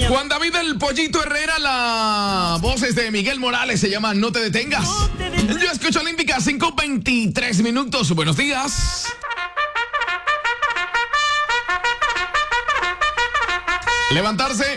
Juan David el Pollito Herrera, la voz es de Miguel Morales, se llama No te detengas. Yo escucho Olímpica, 5:23 minutos. Buenos días. Levantarse.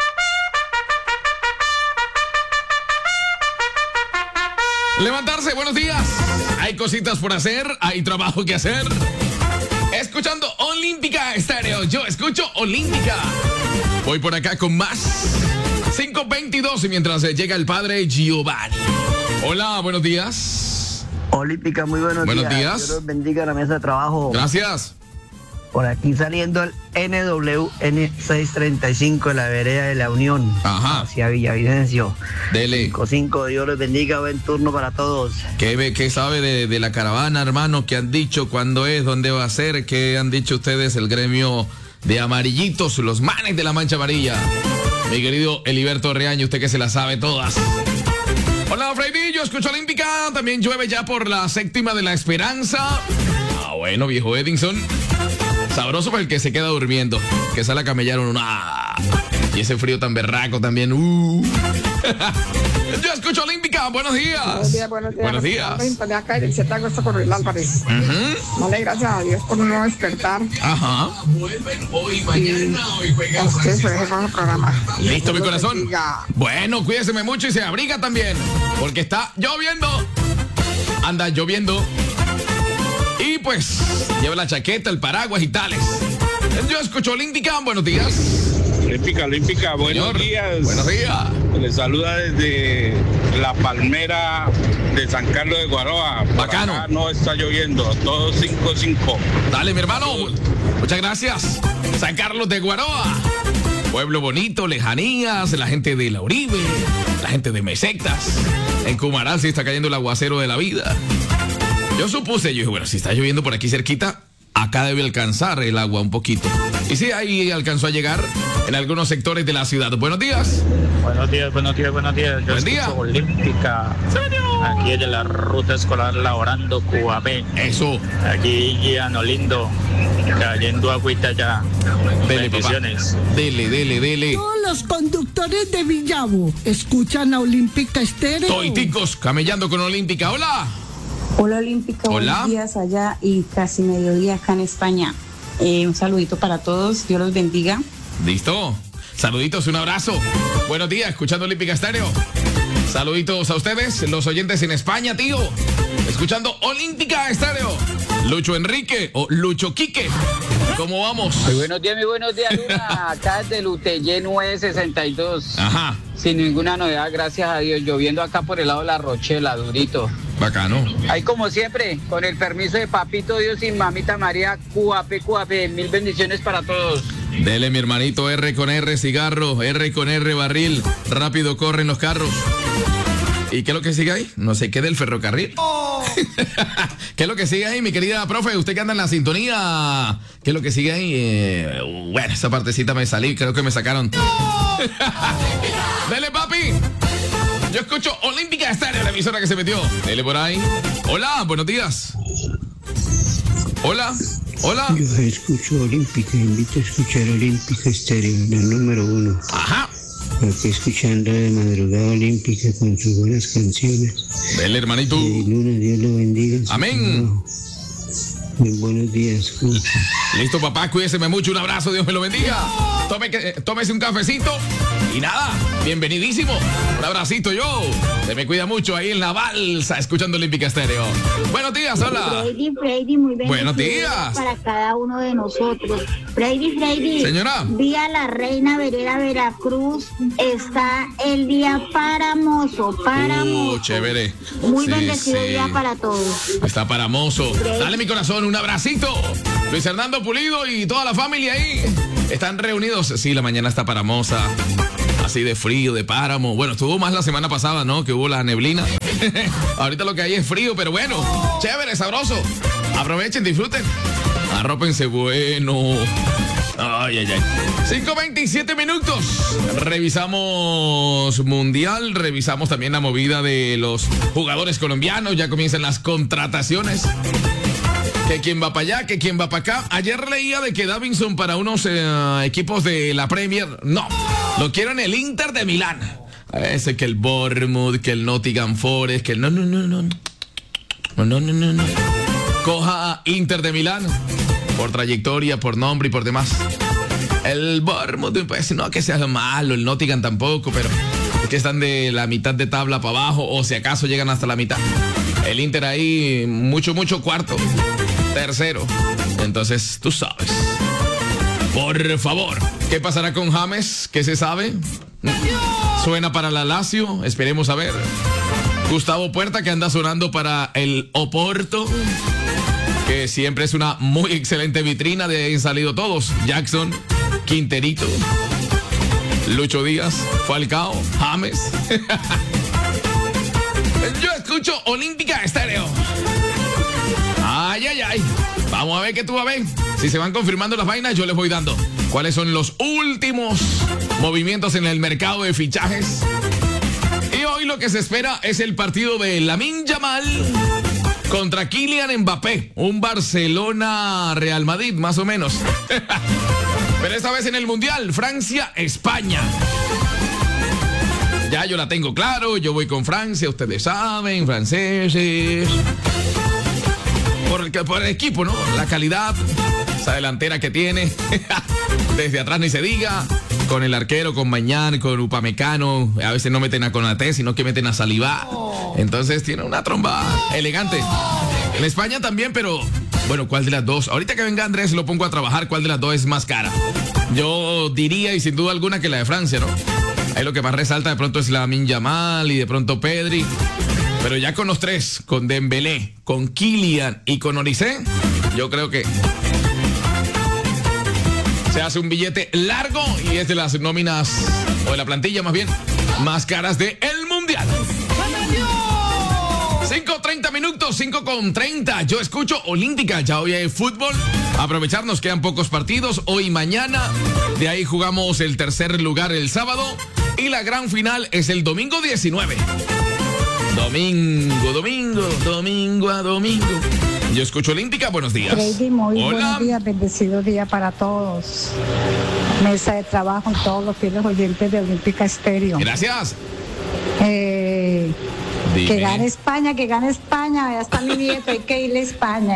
Levantarse, buenos días. Hay cositas por hacer, hay trabajo que hacer. Escuchando Olímpica Estéreo, yo escucho Olímpica. Voy por acá con más. 5:22 y mientras llega el padre Giovanni. Hola, buenos días. Olímpica, muy buenos días. Buenos días. Dios los bendiga la mesa de trabajo. Gracias. Por aquí saliendo el NWN 635 de la vereda de la Unión. Ajá. Hacia Villavicencio. Dele. 5-5, Dios los bendiga, buen turno para todos. ¿Qué sabe de la caravana, hermano? ¿Qué han dicho? ¿Cuándo es? ¿Dónde va a ser? ¿Qué han dicho ustedes, el gremio de amarillitos, los manes de la mancha amarilla? Mi querido Heliberto Reaño, usted que se la sabe todas. Hola, Freddy, yo escucho Olímpica. También llueve ya por la séptima de la Esperanza. Ah, bueno, viejo Edinson. Sabroso para el que se queda durmiendo. Que sale a camellar uno. ¡Ah! Y ese frío tan berraco también. Yo escucho Olímpica. Buenos días. Buenos días, buenos días. Buenos días. De acá del Z Agosto Corriel Álvarez. Dale gracias a Dios por un nuevo despertar. Ajá. Hoy, mañana, hoy juega. A ustedes por ese programa. Listo, mi corazón. Bendiga. Bueno, cuídese mucho y se abriga también. Porque está lloviendo. Anda lloviendo. Y pues, lleva la chaqueta, el paraguas y tales. Yo escucho Olímpica. Buenos días. Olímpica, buenos Señor, días. Buenos días. Les saluda desde La Palmera de San Carlos de Guaroa. Por Bacano. acá no está lloviendo, todo 5-5. Dale, mi hermano. Muchas gracias. San Carlos de Guaroa. Pueblo bonito, lejanías, la gente de La Uribe, la gente de Mesetas. En Cumaral sí está cayendo el aguacero de la vida. Yo supuse, yo dije, bueno, si está lloviendo por aquí cerquita, acá debe alcanzar el agua un poquito. Y sí, ahí alcanzó a llegar en algunos sectores de la ciudad. Buenos días. Buenos días, buenos días, buenos días. Yo Buen día. escucho Olímpica. Aquí es de la ruta escolar Laborando Cuabé. Eso. Aquí guían lindo, cayendo agüita ya. Dele, papá. Bendiciones. Dele. Todos los conductores de Villavo escuchan a Olímpica Estéreo. Toiticos, camellando con Olímpica. Hola. Hola Olímpica, Hola. buenos días allá y casi mediodía acá en España. Un saludito para todos, Dios los bendiga. Listo. Saluditos, un abrazo. Buenos días, escuchando Olímpica Estéreo. Saluditos a ustedes, los oyentes en España, tío. Escuchando Olímpica Estéreo. Lucho Enrique o Lucho Quique. ¿Cómo vamos? Muy buenos días, Luna. Acá desde Luteyé 962. Ajá. Sin ninguna novedad, gracias a Dios. Lloviendo acá por el lado de la Rochela, durito. Bacano. Ahí como siempre, con el permiso de Papito Dios y Mamita María, cuape. Mil bendiciones para todos. Dele, mi hermanito, R con R, cigarro, R con R, barril. Rápido corren los carros. ¿Y qué es lo que sigue ahí? No sé qué del ferrocarril. Oh. ¿Qué es lo que sigue ahí, mi querida profe? Usted que anda en la sintonía. ¿Qué es lo que sigue ahí? Bueno, esa partecita me salí, creo que me sacaron. Oh. Dele, papi. Yo escucho Olímpica Estéreo, la emisora que se metió. Dele por ahí. Hola, buenos días. Hola. Yo escucho Olímpica, invito a escuchar Olímpica Estéreo, la número 1. Ajá. Aquí escuchando de madrugada Olímpica con sus buenas canciones. Dele, hermanito. Luna, Dios lo bendiga. Amén. Muy buenos días. Listo, papá, cuídese mucho, un abrazo, Dios me lo bendiga. Tómese un cafecito y nada, bienvenidísimo. Un abracito yo. Se me cuida mucho ahí en la balsa, escuchando Olímpica Estéreo. Buenos días, hola. Freddy, muy bien. Buenos días. Para cada uno de nosotros. Freddy. Señora. Día La Reina Vereda Veracruz. Está el día paramoso. Chévere. Muy bendecido día para todos. Está paramoso. Dale, mi corazón, un abracito. Luis Hernando Pulido y toda la familia ahí. Están reunidos. Sí, la mañana está paramosa. Así de frío, de páramo. Bueno, estuvo más la semana pasada, ¿no? Que hubo la neblina. Ahorita lo que hay es frío, pero bueno. Chévere, sabroso. Aprovechen, disfruten. Arrópense bueno. Ay. 5:27 minutos. Revisamos Mundial. Revisamos también la movida de los jugadores colombianos. Ya comienzan las contrataciones. Que quién va para allá, que quién va para acá. Ayer leía de que Davinson para unos equipos de la Premier. No. Lo quiero en el Inter de Milán. Ese que el Bournemouth, que el Nottingham Forest, que el no. Coja a Inter de Milán por trayectoria, por nombre y por demás. El Bournemouth, pues no que sea malo, el Nottingham tampoco, pero es que están de la mitad de tabla para abajo, o si acaso llegan hasta la mitad. El Inter ahí, mucho, cuarto, tercero. Entonces, tú sabes. Por favor, ¿qué pasará con James? ¿Qué se sabe? Suena para la Lazio, esperemos a ver. Gustavo Puerta, que anda sonando para el Oporto, que siempre es una muy excelente vitrina, de ahí han salido todos. Jackson, Quinterito, Lucho Díaz, Falcao, James. Yo escucho Olímpica Estéreo. Ay. Vamos a ver qué tú vas a ver. Si se van confirmando las vainas, yo les voy dando cuáles son los últimos movimientos en el mercado de fichajes. Y hoy lo que se espera es el partido de Lamine Yamal contra Kylian Mbappé. Un Barcelona-Real Madrid, más o menos. Pero esta vez en el Mundial, Francia-España. Ya yo la tengo claro, yo voy con Francia, ustedes saben, franceses. Por el equipo, ¿no? La calidad, esa delantera que tiene. Desde atrás ni se diga. Con el arquero, con Mañán, con Upamecano. A veces no meten a Konaté, sino que meten a Saliba. Entonces tiene una tromba elegante. En España también, pero bueno, ¿cuál de las dos? Ahorita que venga Andrés lo pongo a trabajar, ¿cuál de las dos es más cara? Yo diría, y sin duda alguna, que la de Francia, ¿no? Ahí lo que más resalta de pronto es Lamine Yamal y de pronto Pedri. Pero ya con los tres, con Dembélé, con Kylian y con Olise, yo creo que se hace un billete largo y es de las nóminas, o de la plantilla más bien, más caras del Mundial. 5:30 minutos, 5:30. Yo escucho Olímpica, ya hoy hay fútbol. Aprovechar, nos quedan pocos partidos, hoy y mañana. De ahí jugamos el tercer lugar el sábado y la gran final es el domingo 19. Domingo a domingo. Yo escucho Olímpica, buenos días. Freddy, muy hola. buenos días, bendecido día para todos. Mesa de trabajo y todos los fieles oyentes de Olímpica Estéreo. Gracias. Que gane España, ya está mi nieto, hay que irle a España.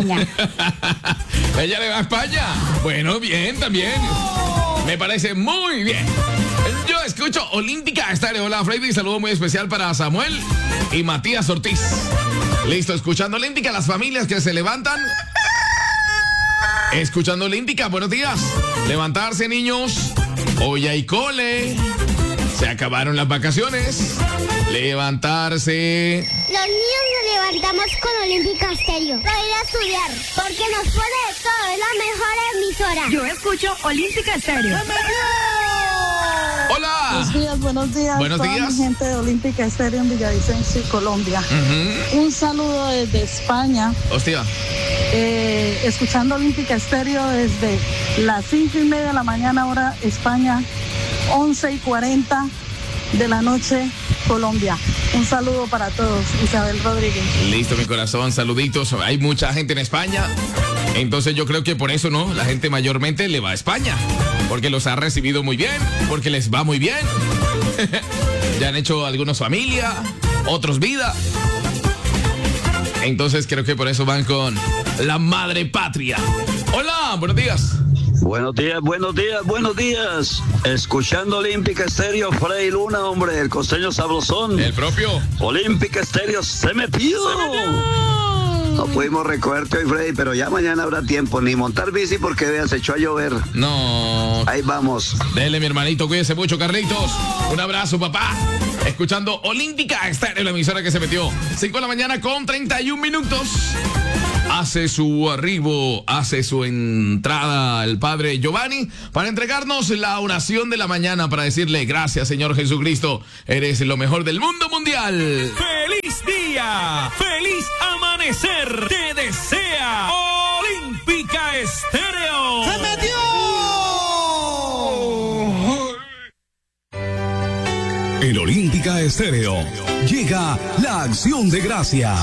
Ella le va a España. Bueno, bien, también. Me parece muy bien. Yo escucho Olímpica Estéreo. Hola, Freddy, saludo muy especial para Samuel y Matías Ortiz. Listo, escuchando Olímpica, las familias que se levantan. Escuchando Olímpica, buenos días. Levantarse, niños. Hoy hay cole. Se acabaron las vacaciones. Levantarse. Los niños nos levantamos con Olímpica Estéreo para ir a estudiar, porque nos pone de todo, es la mejor emisora. Yo escucho Olímpica Estéreo. Hola. Buenos días. Buenos toda días. mi gente de Olímpica Estéreo en Villavicencio, Colombia. Un saludo desde España. Hostia. Escuchando Olímpica Estéreo desde las 5:30 de la mañana, hora España, 11:40 de la noche, Colombia. Un saludo para todos. Isabel Rodríguez. Listo, mi corazón, saluditos. Hay mucha gente en España. Entonces yo creo que por eso, ¿no? La gente mayormente le va a España. Porque los ha recibido muy bien, porque les va muy bien. Ya han hecho algunos familia, otros vida. Entonces creo que por eso van con la madre patria. Hola, buenos días. Buenos días. Escuchando Olímpica Estéreo, Frey Luna, hombre, el costeño sabrosón. El propio. Olímpica Estéreo se metió. No pudimos recogerte hoy, Freddy, pero ya mañana habrá tiempo. Ni montar bici porque vean, se echó a llover. No. Ahí vamos. Dele, mi hermanito, cuídese mucho, Carlitos. Un abrazo, papá. Escuchando Olímpica Estéreo, la emisora que se metió. 5 de la mañana con 31 minutos. Hace su arribo, hace su entrada el padre Giovanni para entregarnos la oración de la mañana, para decirle gracias, Señor Jesucristo, eres lo mejor del mundo mundial. ¡Feliz día! ¡Feliz amanecer! ¡Te desea Olímpica Estéreo! ¡Se metió! En Olímpica Estéreo llega la acción de gracias.